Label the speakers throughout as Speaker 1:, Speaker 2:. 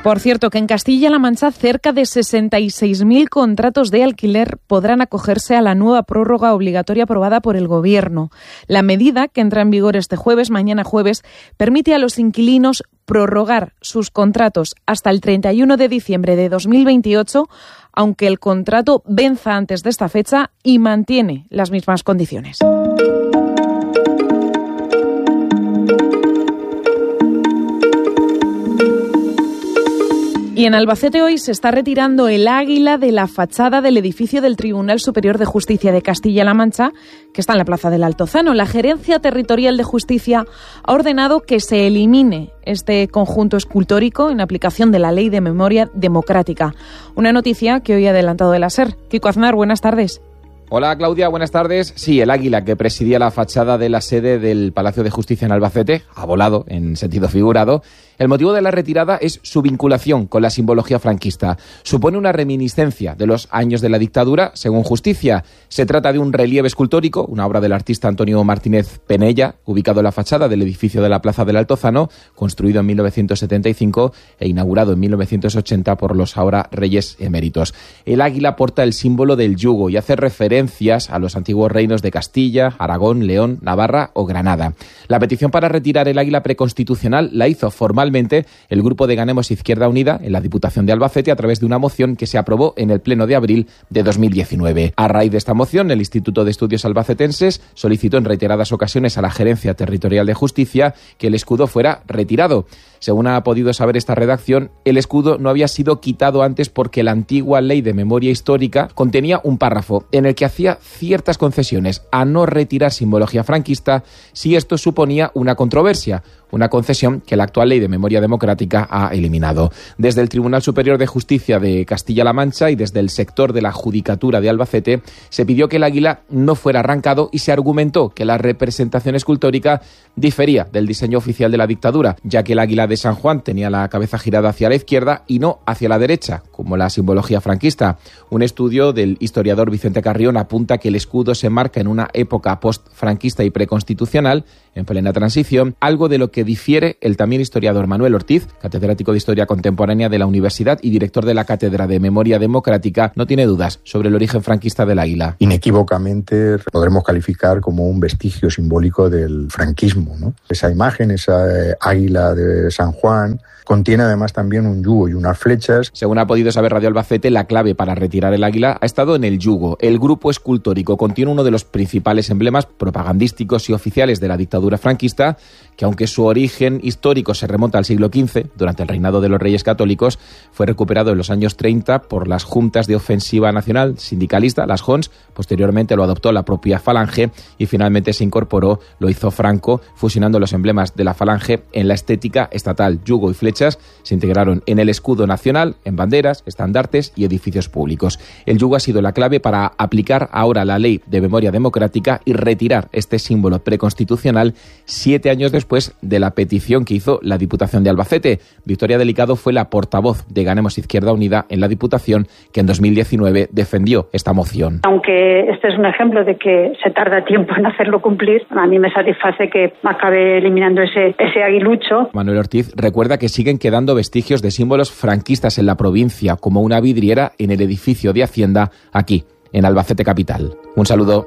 Speaker 1: Por cierto, que en Castilla-La Mancha cerca de 66.000 contratos de alquiler podrán acogerse a la nueva prórroga obligatoria aprobada por el Gobierno. La medida, que entra en vigor este jueves, mañana jueves, permite a los inquilinos prorrogar sus contratos hasta el 31 de diciembre de 2028, aunque el contrato venza antes de esta fecha y mantiene las mismas condiciones. Y en Albacete hoy se está retirando el águila de la fachada del edificio del Tribunal Superior de Justicia de Castilla-La Mancha, que está en la Plaza del Altozano. La Gerencia Territorial de Justicia ha ordenado que se elimine este conjunto escultórico en aplicación de la Ley de Memoria Democrática. Una noticia que hoy ha adelantado el SER. Kiko Aznar, buenas tardes.
Speaker 2: Hola Claudia, buenas tardes. Sí, el águila que presidía la fachada de la sede del Palacio de Justicia en Albacete ha volado en sentido figurado. El motivo de la retirada es su vinculación con la simbología franquista. Supone una reminiscencia de los años de la dictadura, según Justicia. Se trata de un relieve escultórico, una obra del artista Antonio Martínez Penella, ubicado en la fachada del edificio de la Plaza del Altozano, construido en 1975 e inaugurado en 1980 por los ahora reyes eméritos. El águila porta el símbolo del yugo y hace referencias a los antiguos reinos de Castilla, Aragón, León, Navarra o Granada. La petición para retirar el águila preconstitucional la hizo formalmente el grupo de Ganemos Izquierda Unida en la Diputación de Albacete a través de una moción que se aprobó en el Pleno de abril de 2019. A raíz de esta moción, el Instituto de Estudios Albacetenses solicitó en reiteradas ocasiones a la Gerencia Territorial de Justicia que el escudo fuera retirado. Según ha podido saber esta redacción, el escudo no había sido quitado antes porque la antigua Ley de Memoria Histórica contenía un párrafo en el que hacía ciertas concesiones a no retirar simbología franquista si esto suponía una controversia, una concesión que la actual Ley de Memoria Democrática ha eliminado. Desde el Tribunal Superior de Justicia de Castilla-La Mancha y desde el sector de la Judicatura de Albacete se pidió que el águila no fuera arrancado y se argumentó que la representación escultórica difería del diseño oficial de la dictadura, ya que el águila de San Juan tenía la cabeza girada hacia la izquierda y no hacia la derecha, como la simbología franquista. Un estudio del historiador Vicente Carrión apunta que el escudo se marca en una época post-franquista y preconstitucional, en plena transición, algo de lo que difiere el también historiador Manuel Ortiz, catedrático de Historia Contemporánea de la Universidad y director de la Cátedra de Memoria Democrática. No tiene dudas sobre el origen franquista del águila.
Speaker 3: Inequívocamente podremos calificar como un vestigio simbólico del franquismo, ¿no? Esa imagen, esa águila de San Juan, contiene además también un yugo y unas flechas.
Speaker 2: Según ha podido saber Radio Albacete, la clave para retirar el águila ha estado en el yugo. El grupo escultórico contiene uno de los principales emblemas propagandísticos y oficiales de la dictadura franquista, que aunque su origen histórico se remonta al siglo XV, durante el reinado de los Reyes Católicos, fue recuperado en los años 30 por las Juntas de Ofensiva Nacional sindicalista, las JONS. Posteriormente lo adoptó la propia Falange y finalmente se incorporó, lo hizo Franco, fusionando los emblemas de la Falange en la estética estatal. Yugo y flechas se integraron en el escudo nacional, en banderas, estandartes y edificios públicos. El yugo ha sido la clave para aplicar ahora la Ley de Memoria Democrática y retirar este símbolo preconstitucional 7 años después de la petición que hizo la Diputación de Albacete. Victoria Delicado fue la portavoz de Ganemos Izquierda Unida en la Diputación, que en 2019 defendió esta moción.
Speaker 4: Aunque este es un ejemplo de que se tarda tiempo en hacerlo cumplir, a mí me satisface que acabe eliminando ese aguilucho.
Speaker 2: Manuel Ortiz recuerda que siguen quedando vestigios de símbolos franquistas en la provincia, como una vidriera en el edificio de Hacienda, aquí, en Albacete capital. Un saludo.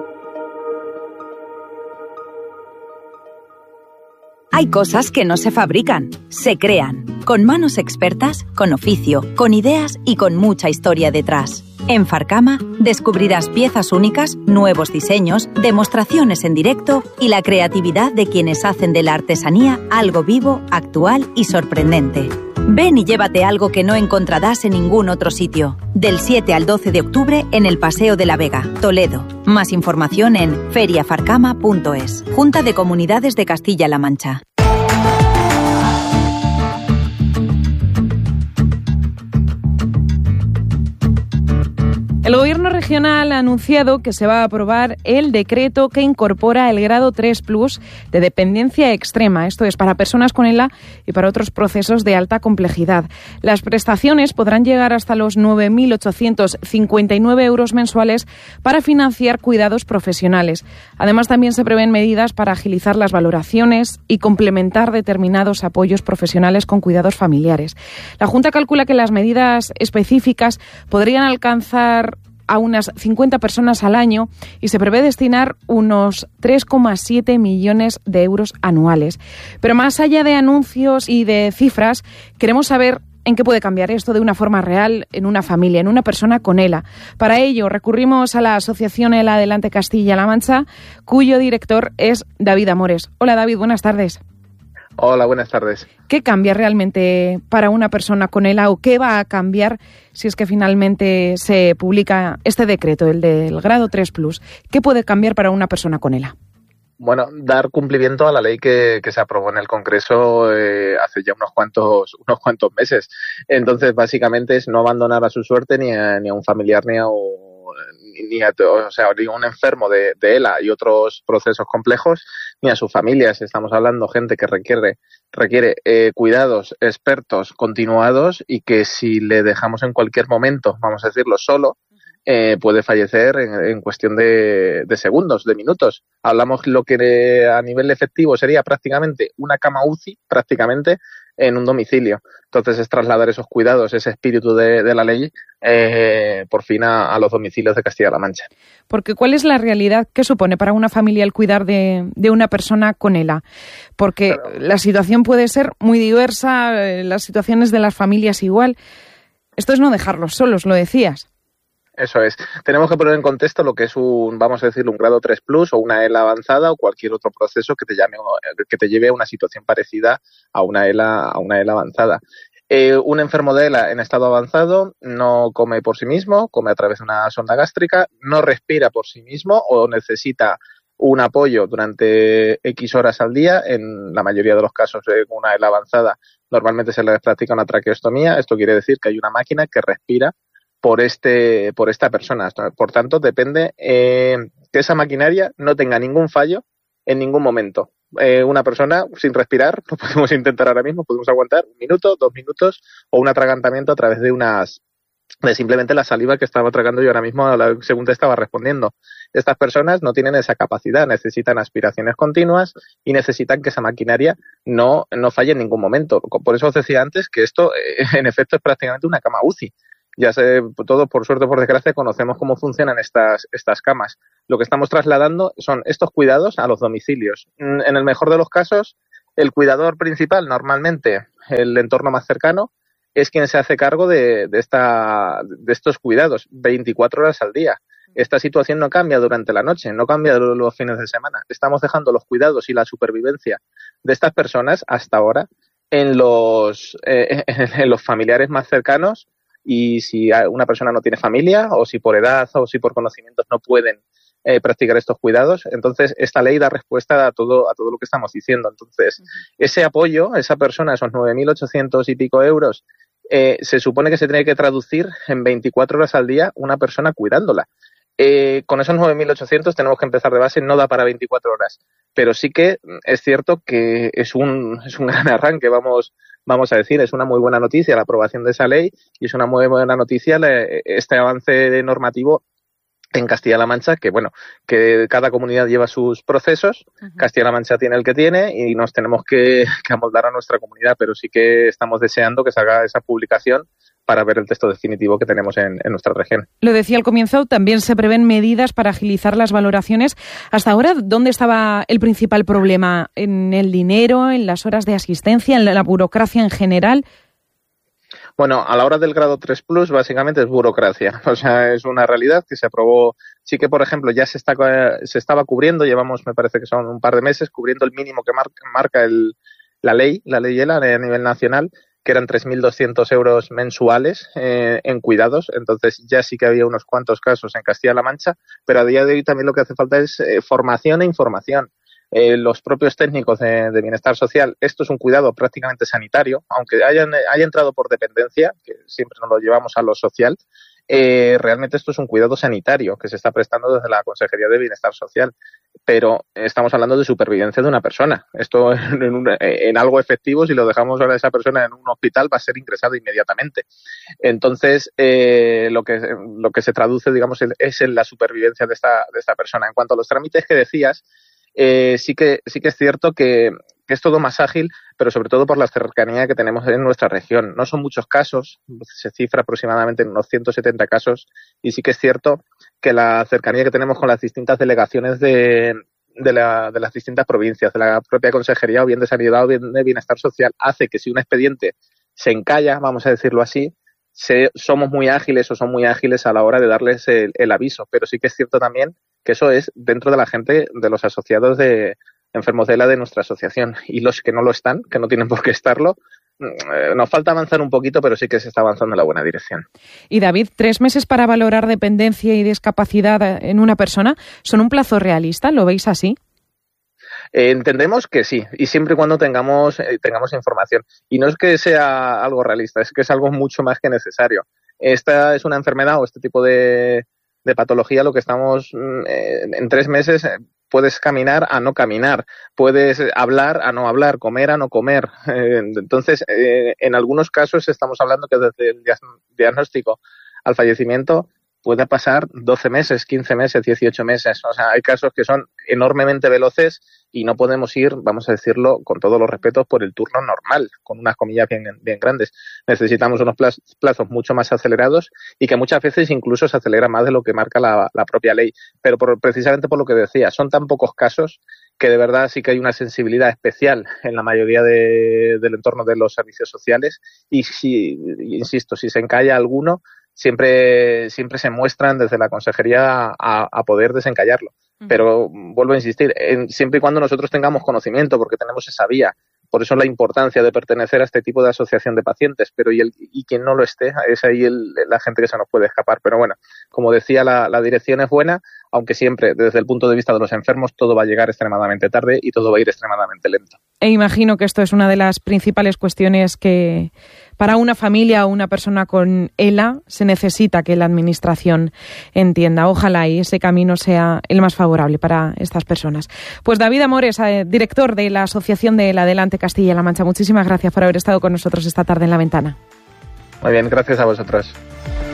Speaker 5: Hay cosas que no se fabrican, se crean, con manos expertas, con oficio, con ideas y con mucha historia detrás. En Farcama descubrirás piezas únicas, nuevos diseños, demostraciones en directo y la creatividad de quienes hacen de la artesanía algo vivo, actual y sorprendente. Ven y llévate algo que no encontrarás en ningún otro sitio. Del 7 al 12 de octubre en el Paseo de la Vega, Toledo. Más información en feriafarcama.es. Junta de Comunidades de Castilla-La Mancha.
Speaker 1: El Gobierno regional Regional ha anunciado que se va a aprobar el decreto que incorpora el grado 3+ de dependencia extrema. Esto es para personas con ELA y para otros procesos de alta complejidad. Las prestaciones podrán llegar hasta los 9.859 euros mensuales para financiar cuidados profesionales. Además, también se prevén medidas para agilizar las valoraciones y complementar determinados apoyos profesionales con cuidados familiares. La Junta calcula que las medidas específicas podrían alcanzar a unas 50 personas al año y se prevé destinar unos 3,7 millones de euros anuales. Pero más allá de anuncios y de cifras, queremos saber en qué puede cambiar esto de una forma real en una familia, en una persona con ELA. Para ello, recurrimos a la Asociación ELA Adelante Castilla-La Mancha, cuyo director es David Amores. Hola, David, buenas tardes.
Speaker 6: Hola, buenas tardes.
Speaker 1: ¿Qué cambia realmente para una persona con ELA o qué va a cambiar si es que finalmente se publica este decreto, el del grado 3+? ¿Qué puede cambiar para una persona con ELA?
Speaker 6: Bueno, dar cumplimiento a la ley que se aprobó en el Congreso hace ya unos cuantos meses. Entonces, básicamente es no abandonar a su suerte ni a un familiar ni a un enfermo de ELA y otros procesos complejos, ni a sus familias. Estamos hablando de gente que requiere cuidados expertos continuados y que si le dejamos en cualquier momento, vamos a decirlo, solo, puede fallecer en cuestión de segundos, de minutos. Hablamos lo que a nivel efectivo sería prácticamente una cama UCI, prácticamente, en un domicilio. Entonces es trasladar esos cuidados, ese espíritu de la ley, por fin a los domicilios de Castilla-La Mancha.
Speaker 1: Porque ¿cuál es la realidad que supone para una familia el cuidar de una persona con ELA? Porque la situación puede ser muy diversa, las situaciones de las familias igual. Esto es no dejarlos solos, lo decías.
Speaker 6: Eso es. Tenemos que poner en contexto lo que es un grado 3+ o una ELA avanzada o cualquier otro proceso que te lleve a una situación parecida a una ELA avanzada. Un enfermo de ELA en estado avanzado no come por sí mismo, come a través de una sonda gástrica, no respira por sí mismo o necesita un apoyo durante X horas al día. En la mayoría de los casos de una ELA avanzada normalmente se le practica una traqueostomía. Esto quiere decir que hay una máquina que respira por esta persona. Por tanto, depende que esa maquinaria no tenga ningún fallo en ningún momento. Una persona sin respirar, lo podemos intentar ahora mismo, podemos aguantar 1 minuto, 2 minutos o un atragantamiento a través de simplemente la saliva que estaba tragando yo ahora mismo según te estaba respondiendo. Estas personas no tienen esa capacidad, necesitan aspiraciones continuas y necesitan que esa maquinaria no falle en ningún momento. Por eso os decía antes que esto en efecto es prácticamente una cama UCI. Ya sé, todos por suerte o por desgracia conocemos cómo funcionan estas camas. Lo que estamos trasladando son estos cuidados a los domicilios. En el mejor de los casos, el cuidador principal, normalmente el entorno más cercano, es quien se hace cargo de estos cuidados 24 horas al día. Esta situación no cambia durante la noche, no cambia los fines de semana. Estamos dejando los cuidados y la supervivencia de estas personas hasta ahora en los familiares más cercanos. Y si una persona no tiene familia o si por edad o si por conocimientos no pueden practicar estos cuidados, entonces esta ley da respuesta a todo lo que estamos diciendo. Entonces, ese apoyo, esa persona, esos 9.800 y pico euros, se supone que se tiene que traducir en 24 horas al día una persona cuidándola. Con esos 9.800 tenemos que empezar de base, no da para 24 horas, pero sí que es cierto que es un gran arranque, vamos a decir, es una muy buena noticia la aprobación de esa ley y es una muy buena noticia este avance normativo en Castilla-La Mancha, que cada comunidad lleva sus procesos. Castilla-La Mancha tiene el que tiene y nos tenemos que amoldar a nuestra comunidad, pero sí que estamos deseando que se haga esa publicación para ver el texto definitivo que tenemos en nuestra región.
Speaker 1: Lo decía al comienzo, también se prevén medidas para agilizar las valoraciones. Hasta ahora, ¿dónde estaba el principal problema? ¿En el dinero, en las horas de asistencia, en la burocracia en general?
Speaker 6: Bueno, a la hora del grado 3+, básicamente es burocracia. O sea, es una realidad que se aprobó. Sí que, por ejemplo, ya se estaba cubriendo, llevamos, me parece que son un par de meses, cubriendo el mínimo que marca la ley ELA a nivel nacional, que eran 3.200 euros mensuales en cuidados. Entonces ya sí que había unos cuantos casos en Castilla-La Mancha, pero a día de hoy también lo que hace falta es formación e información. Los propios técnicos de bienestar social, esto es un cuidado prácticamente sanitario, aunque haya entrado por dependencia, que siempre nos lo llevamos a lo social, realmente esto es un cuidado sanitario que se está prestando desde la Consejería de Bienestar Social, pero estamos hablando de supervivencia de una persona. Esto en algo efectivo, si lo dejamos ahora a esa persona en un hospital, va a ser ingresado inmediatamente. Entonces, lo que se traduce, digamos, es en la supervivencia de esta persona. En cuanto a los trámites que decías, sí que es cierto que es todo más ágil, pero sobre todo por la cercanía que tenemos en nuestra región. No son muchos casos, se cifra aproximadamente en unos 170 casos, y sí que es cierto que la cercanía que tenemos con las distintas delegaciones de las distintas provincias, de la propia consejería, o bien de Sanidad o bien de Bienestar Social, hace que si un expediente se encalla, vamos a decirlo así, somos muy ágiles o son muy ágiles a la hora de darles el aviso. Pero sí que es cierto también que eso es dentro de la gente, de los asociados de enfermos de ELA de nuestra asociación, y los que no lo están, que no tienen por qué estarlo, nos falta avanzar un poquito, pero sí que se está avanzando en la buena dirección.
Speaker 1: Y David, 3 meses para valorar dependencia y discapacidad en una persona, ¿son un plazo realista? ¿Lo veis así?
Speaker 6: Entendemos que sí, y siempre y cuando tengamos información. Y no es que sea algo realista, es que es algo mucho más que necesario. Esta es una enfermedad o este tipo de patología, lo que estamos en 3 meses. Puedes caminar a no caminar, puedes hablar a no hablar, comer a no comer. Entonces, en algunos casos estamos hablando que desde el diagnóstico al fallecimiento puede pasar 12 meses, 15 meses, 18 meses. O sea, hay casos que son enormemente veloces y no podemos ir, vamos a decirlo con todos los respetos, por el turno normal, con unas comillas bien grandes. Necesitamos unos plazos mucho más acelerados y que muchas veces incluso se acelera más de lo que marca la propia ley. Pero precisamente por lo que decía, son tan pocos casos que de verdad sí que hay una sensibilidad especial en la mayoría del entorno de los servicios sociales, y insisto, si se encalla alguno, siempre se muestran desde la consejería a poder desencallarlo. Pero vuelvo a insistir, siempre y cuando nosotros tengamos conocimiento, porque tenemos esa vía. Por eso la importancia de pertenecer a este tipo de asociación de pacientes. Pero y quien no lo esté, es ahí la gente que se nos puede escapar. Pero bueno, como decía, la dirección es buena, aunque siempre, desde el punto de vista de los enfermos, todo va a llegar extremadamente tarde y todo va a ir extremadamente lento.
Speaker 1: E imagino que esto es una de las principales cuestiones que para una familia o una persona con ELA se necesita que la Administración entienda. Ojalá y ese camino sea el más favorable para estas personas. Pues David Amores, director de la Asociación de ELA Adelante Castilla-La Mancha, muchísimas gracias por haber estado con nosotros esta tarde en La Ventana.
Speaker 6: Muy bien, gracias a vosotros.